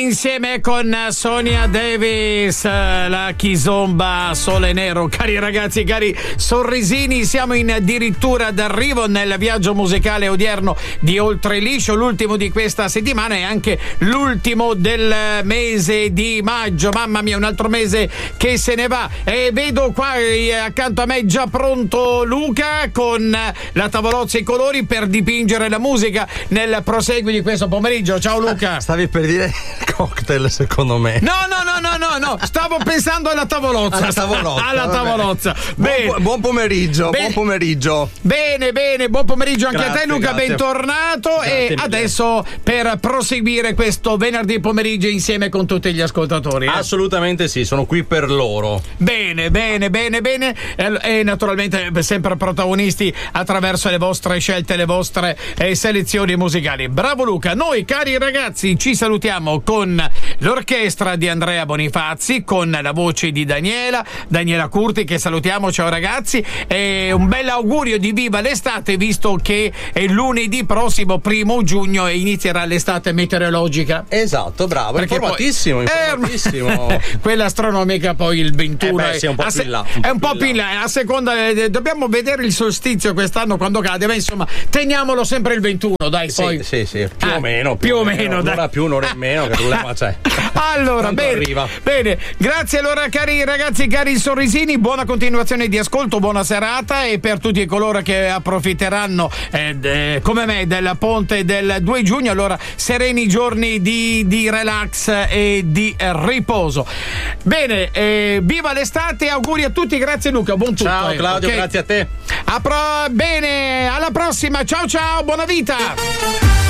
insieme con Sonia Davis, la Kizomba Sole Nero. Cari ragazzi, cari sorrisini, siamo addirittura d'arrivo nel viaggio musicale odierno di Oltreliscio, l'ultimo di questa settimana e anche l'ultimo del mese di maggio. Mamma mia, un altro mese che se ne va. E vedo qua accanto a me già pronto Luca con la tavolozza e i colori per dipingere la musica nel proseguo di questo pomeriggio. Ciao Luca. Stavi per dire cocktail, secondo me. No, stavo pensando alla tavolozza. Alla tavolozza. Buon pomeriggio. Buon pomeriggio. Bene, buon pomeriggio anche a te Luca, grazie. Bentornato. Grazie e mille. Adesso per proseguire questo venerdì pomeriggio insieme con tutti gli ascoltatori. Assolutamente sì, sono qui per loro. Bene. E naturalmente sempre protagonisti attraverso le vostre scelte, le vostre selezioni musicali. Bravo Luca. Noi cari ragazzi ci salutiamo con l'orchestra di Andrea Bonifazzi, con la voce di Daniela Curti, che salutiamo. Ciao ragazzi, e un bel augurio di viva l'estate, visto che è lunedì prossimo 1 giugno e inizierà l'estate meteorologica. Esatto, bravo. Perché Informatissimo. Quella astronomica poi il 21 sì, è un po' più in là. È un po' più in là, a seconda dobbiamo vedere il solstizio quest'anno quando cade, ma insomma teniamolo sempre il 21, dai. Sì, più o meno. Più o meno, dai. Un'ora più, un'ora in meno, che problema c'è? Allora, bene, grazie allora cari ragazzi, cari sorrisini, buona continuazione di ascolto, buona serata, e per tutti coloro che approfitteranno come me del ponte del 2 giugno, allora sereni giorni di relax e di riposo. Bene, viva l'estate, auguri a tutti, grazie Luca, buon tutto. Ciao Claudio, okay? grazie a te. Bene, alla prossima, ciao, buona vita.